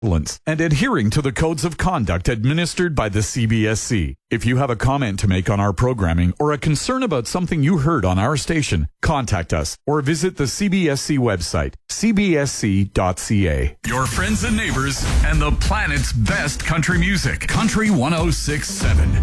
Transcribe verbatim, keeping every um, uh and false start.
and adhering to the codes of conduct administered by the C B S C. If you have a comment to make on our programming or a concern about something you heard on our station, contact us or visit the C B S C website, c b s c dot c a. Your friends and neighbors and the planet's best country music. Country one oh six point seven.